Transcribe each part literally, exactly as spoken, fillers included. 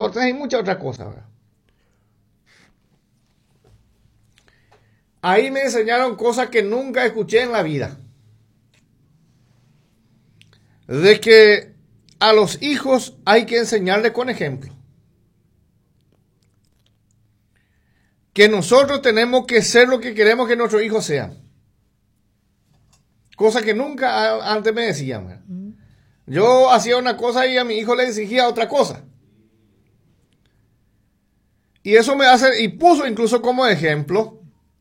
otras y muchas otras cosas, ¿verdad? Ahí me enseñaron cosas que nunca escuché en la vida. De que a los hijos hay que enseñarles con ejemplo. Que nosotros tenemos que ser lo que queremos que nuestros hijos sean. Cosa que nunca antes me decían, ¿verdad? Yo hacía una cosa y a mi hijo le exigía otra cosa. Y eso me hace, y puso incluso como ejemplo,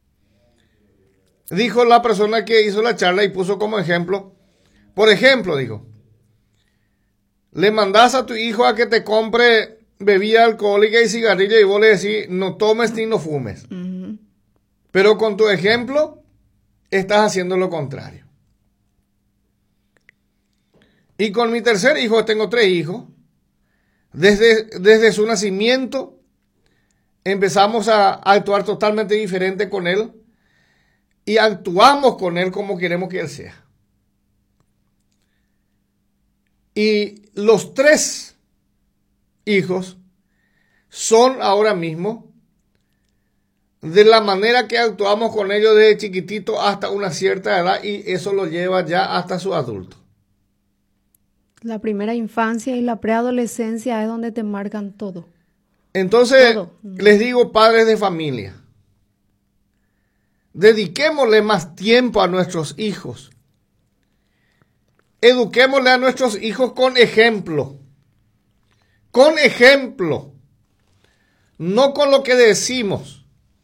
dijo la persona que hizo la charla y puso como ejemplo, por ejemplo, dijo, le mandás a tu hijo a que te compre bebida alcohólica y cigarrillo y vos le decís, no tomes ni no fumes. Uh-huh. Pero con tu ejemplo, estás haciendo lo contrario. Y con mi tercer hijo, tengo tres hijos, desde, desde su nacimiento empezamos a, a actuar totalmente diferente con él y actuamos con él como queremos que él sea. Y los tres hijos son ahora mismo de la manera que actuamos con ellos desde chiquitito hasta una cierta edad y eso lo lleva ya hasta su adulto. La primera infancia y la preadolescencia es donde te marcan todo. Entonces, todo. Les digo, padres de familia, dediquémosle más tiempo a nuestros hijos. Eduquémosle a nuestros hijos con ejemplo. Con ejemplo. No con lo que decimos.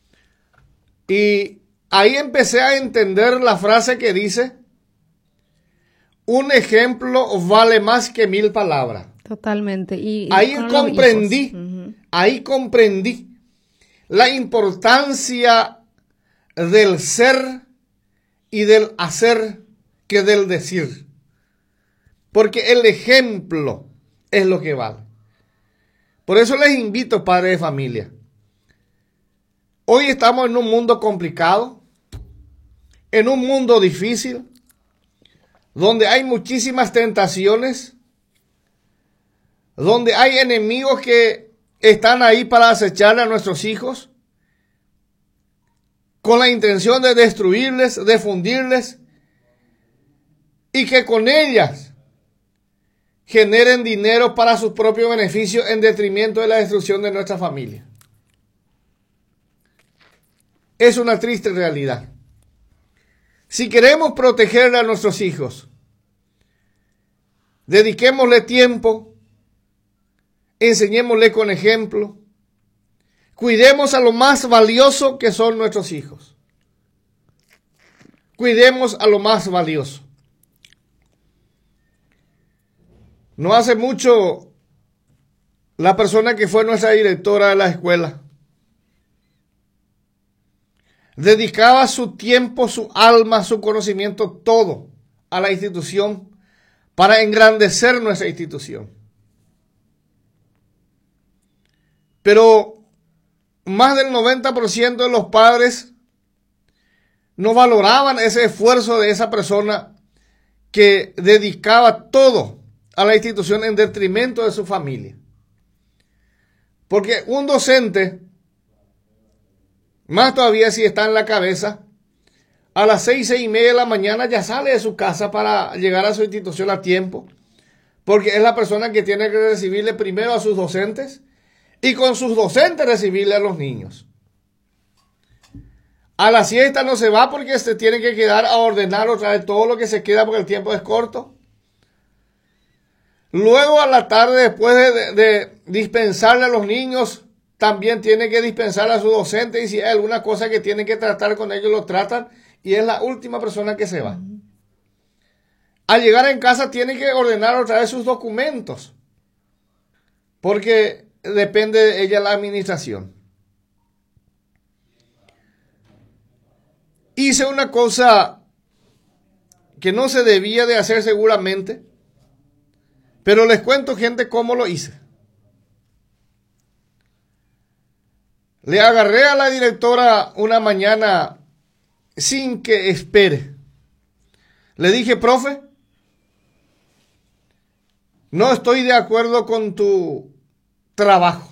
Y ahí empecé a entender la frase que dice, un ejemplo vale más que mil palabras. Totalmente. Y, y ahí comprendí, uh-huh. ahí comprendí la importancia del ser y del hacer que del decir. Porque el ejemplo es lo que vale. Por eso les invito, padres de familia. Hoy estamos en un mundo complicado, en un mundo difícil, donde hay muchísimas tentaciones, donde hay enemigos que están ahí para acechar a nuestros hijos, con la intención de destruirles, de fundirles, y que con ellas generen dinero para sus propios beneficios en detrimento de la destrucción de nuestra familia. Es una triste realidad. Si queremos proteger a nuestros hijos, dediquémosle tiempo, enseñémosle con ejemplo, cuidemos a lo más valioso que son nuestros hijos. Cuidemos a lo más valioso. No hace mucho, la persona que fue nuestra directora de la escuela dedicaba su tiempo, su alma, su conocimiento, todo a la institución para engrandecer nuestra institución. Pero más del noventa por ciento de los padres no valoraban ese esfuerzo de esa persona que dedicaba todo a la institución en detrimento de su familia. Porque un docente, más todavía si está en la cabeza, a las seis, seis y media de la mañana ya sale de su casa para llegar a su institución a tiempo, porque es la persona que tiene que recibirle primero a sus docentes y con sus docentes recibirle a los niños. A la siesta no se va porque se tiene que quedar a ordenar otra vez todo lo que se queda porque el tiempo es corto. Luego a la tarde, después de, de, de dispensarle a los niños, también tiene que dispensar a su docente y si hay alguna cosa que tienen que tratar con ellos, lo tratan y es la última persona que se va. Al llegar en casa tiene que ordenar otra vez sus documentos porque depende de ella la administración. Hice una cosa que no se debía de hacer seguramente, pero les cuento, gente, cómo lo hice. Le agarré a la directora una mañana sin que espere. Le dije, profe, no estoy de acuerdo con tu trabajo.